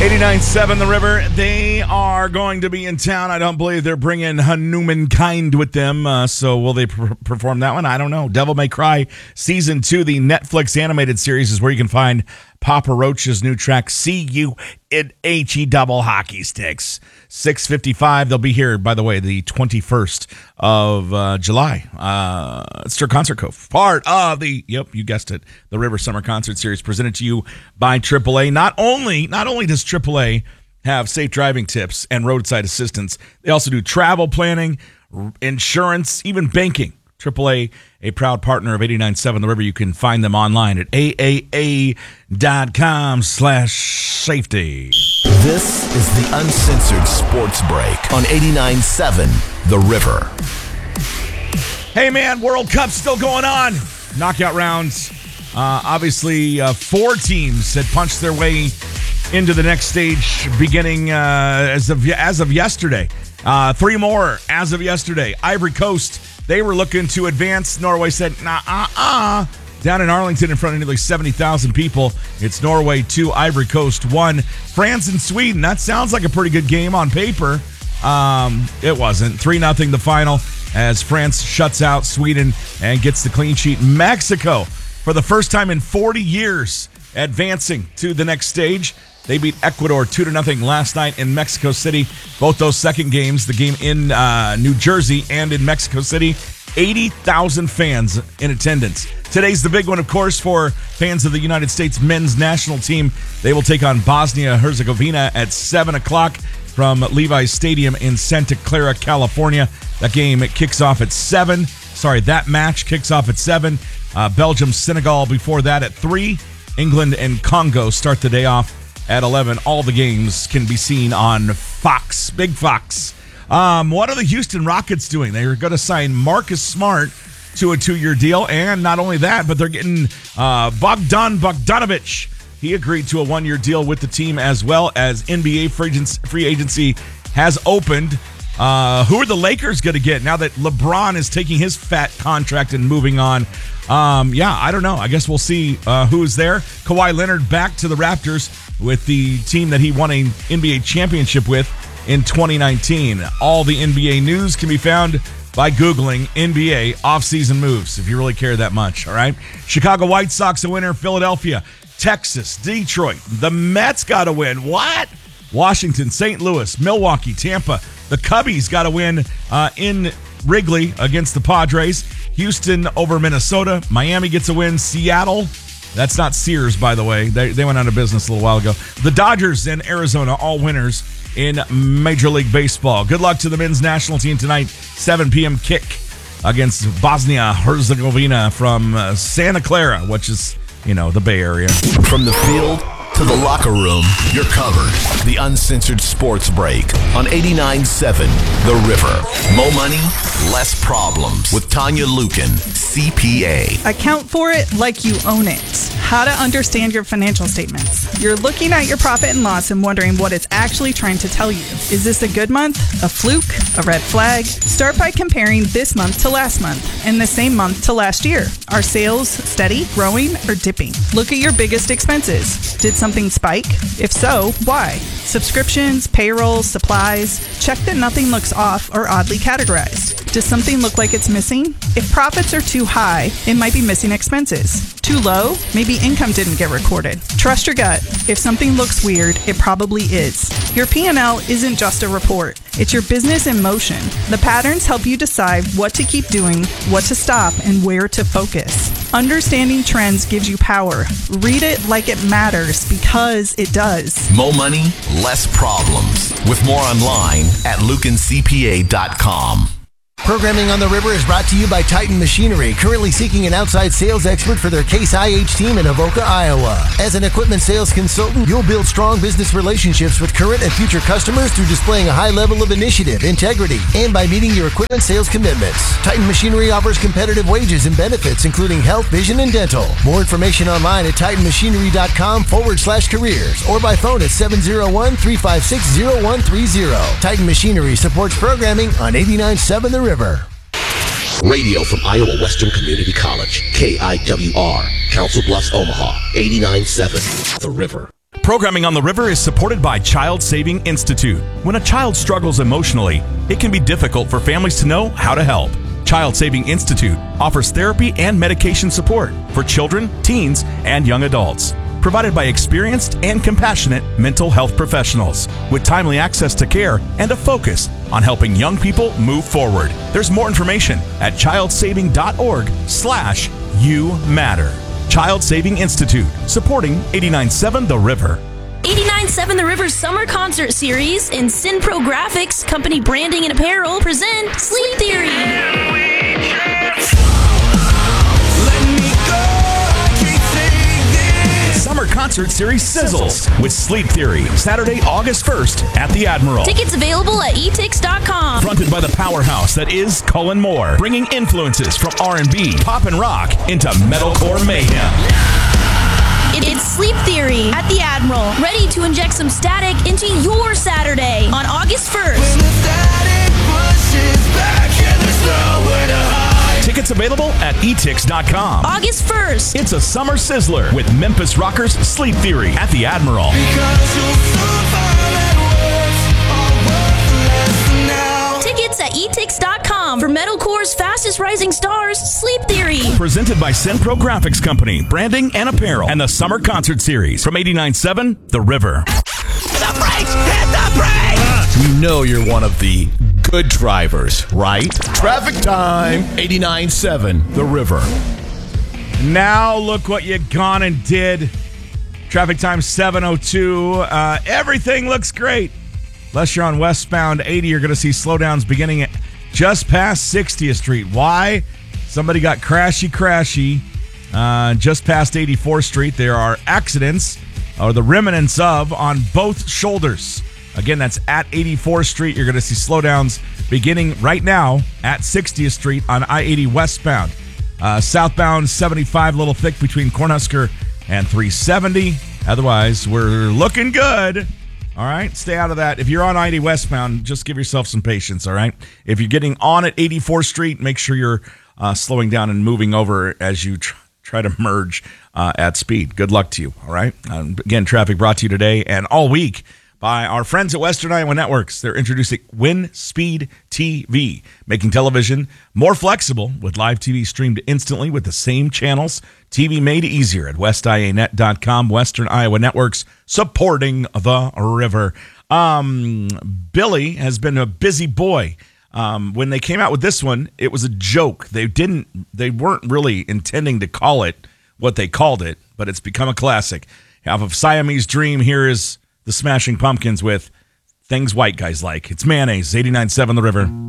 89.7 The River. They are going to be in town. I don't believe they're bringing Humankind with them. So will they perform that one? I don't know. Devil May Cry Season 2, the Netflix animated series, is where you can find Papa Roach's new track, See You in H-E double hockey sticks. 6:55. They'll be here, by the way, the 21st of July. It's their Concert Cove. Part of the, yep, you guessed it, the River Summer Concert Series presented to you by AAA. Not only does AAA have safe driving tips and roadside assistance, they also do travel planning, insurance, even banking. AAA, a proud partner of 89.7 The River. You can find them online at aaa.com/safety. This is the Uncensored Sports Break on 89.7 The River. Hey, man, World Cup's still going on. Knockout rounds. Obviously, 4 teams had punched their way into the next stage beginning as of yesterday. 3 more as of yesterday. Ivory Coast, they were looking to advance. Norway said, nah. Down in Arlington in front of nearly 70,000 people. It's Norway 2, Ivory Coast 1. France and Sweden, that sounds like a pretty good game on paper. It wasn't. 3-0 the final as France shuts out Sweden and gets the clean sheet. Mexico, for the first time in 40 years, advancing to the next stage. They beat Ecuador 2-0 last night in Mexico City. Both those second games, the game in New Jersey and in Mexico City, 80,000 fans in attendance. Today's the big one, of course, for fans of the United States men's national team. They will take on Bosnia-Herzegovina at 7 o'clock from Levi's Stadium in Santa Clara, California. That kicks off at 7. That match kicks off at 7. Belgium-Senegal before that at 3. England and Congo start the day off at 11. All the games can be seen on Fox, Big Fox. What are the Houston Rockets doing? They're going to sign Marcus Smart to a 2-year deal, and not only that, but they're getting Bogdan Bogdanović. He agreed to a 1-year deal with the team, as well as NBA free agency has opened. Who are the Lakers going to get now that LeBron is taking his fat contract and moving on? I don't know. I guess we'll see who is there. Kawhi Leonard back to the Raptors with the team that he won an NBA championship with in 2019. All the NBA news can be found by Googling NBA offseason moves, if you really care that much, all right? Chicago White Sox a winner. Philadelphia, Texas, Detroit. The Mets got to win. What? Washington, St. Louis, Milwaukee, Tampa. The Cubbies got to win in Wrigley against the Padres. Houston over Minnesota. Miami gets a win. Seattle, that's not Sears, by the way. They went out of business a little while ago. The Dodgers and Arizona, all winners in Major League Baseball. Good luck to the men's national team tonight. 7 p.m. kick against Bosnia-Herzegovina from Santa Clara, which is, the Bay Area. From the field to the locker room, you're covered. The Uncensored Sports Break on 89.7 The River. Mo money, less problems with Tanya Lukin, CPA. Account for it like you own it. How to understand your financial statements. You're looking at your profit and loss and wondering what it's actually trying to tell you. Is this a good month? A fluke? A red flag? Start by comparing this month to last month and the same month to last year. Are sales steady, growing, or dipping? Look at your biggest expenses. Did something spike? If so, why? Subscriptions, payroll, supplies. Check that nothing looks off or oddly categorized. Does something look like it's missing? If profits are too high, it might be missing expenses. Too low? Maybe income didn't get recorded. Trust your gut. If something looks weird, it probably is. Your P&L isn't just a report. It's your business in motion. The patterns help you decide what to keep doing, what to stop, and where to focus. Understanding trends gives you power. Read it like it matters because it does. Mo money, less problems. With more online at lukincpa.com. Programming on the River is brought to you by Titan Machinery, currently seeking an outside sales expert for their Case IH team in Avoca, Iowa. As an equipment sales consultant, you'll build strong business relationships with current and future customers through displaying a high level of initiative, integrity, and by meeting your equipment sales commitments. Titan Machinery offers competitive wages and benefits, including health, vision, and dental. More information online at titanmachinery.com/careers or by phone at 701-356-0130. Titan Machinery supports programming on 89.7 The River. Radio from Iowa Western Community College, KIWR, Council Bluffs, Omaha, 89.7 The River. Programming on the River is supported by Child Saving Institute. When a child struggles emotionally, it can be difficult for families to know how to help. Child Saving Institute offers therapy and medication support for children, teens, and young adults, provided by experienced and compassionate mental health professionals with timely access to care and a focus on helping young people move forward. There's more information at childsaving.org/you matter. Child Saving Institute, supporting 89.7 The River. 89.7 The River's Summer Concert Series and Sinpro Graphics, company branding and apparel, present Sleep Theory. Summer Concert Series sizzles with Sleep Theory, Saturday, August 1st at the Admiral. Tickets available at etix.com. Fronted by the powerhouse that is Cullen Moore, bringing influences from R&B, pop, and rock into metalcore mayhem. It's Sleep Theory at the Admiral, ready to inject some static into your Saturday on August 1st. Tickets available at etix.com. August 1st. It's a summer sizzler with Memphis rockers Sleep Theory at the Admiral. Tickets at etix.com for metalcore's fastest rising stars, Sleep Theory. Presented by Sinpro Graphics Company, branding and apparel, and the Summer Concert Series from 89.7 The River. The brakes! Hit the brakes! You know you're one of the good drivers, right? Traffic time. 89.7 The River. Now look what you gone and did. Traffic time 7:02. Everything looks great. Unless you're on westbound 80, you're going to see slowdowns beginning at just past 60th Street. Why? Somebody got crashy just past 84th Street. There are accidents, or the remnants of, on both shoulders. Again, that's at 84th Street. You're going to see slowdowns beginning right now at 60th Street on I-80 westbound. Southbound 75, a little thick between Cornhusker and 370. Otherwise, we're looking good. All right, stay out of that. If you're on I-80 westbound, just give yourself some patience, all right? If you're getting on at 84th Street, make sure you're slowing down and moving over as you try to merge at speed. Good luck to you, all right? Again, traffic brought to you today and all week by our friends at Western Iowa Networks. They're introducing WinSpeed TV, making television more flexible with live TV streamed instantly with the same channels. TV made easier at westianet.com. Western Iowa Networks, supporting the river. Billy has been a busy boy. When they came out with this one, it was a joke. They weren't really intending to call it what they called it, but it's become a classic. Half of Siamese Dream, here is the Smashing Pumpkins with Things White Guys Like. It's Mayonnaise, 89.7 The River.